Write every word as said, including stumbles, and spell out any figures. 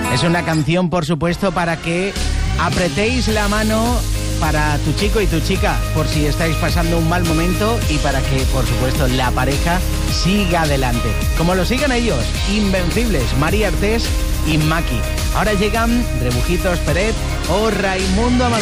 Es una canción, por supuesto, para que apretéis la mano para tu chico y tu chica, por si estáis pasando un mal momento y para que, por supuesto, la pareja siga adelante. Como lo sigan ellos, invencibles, María Artés y Maki. Ahora llegan Rebujitos Pérez o Raimundo Amador.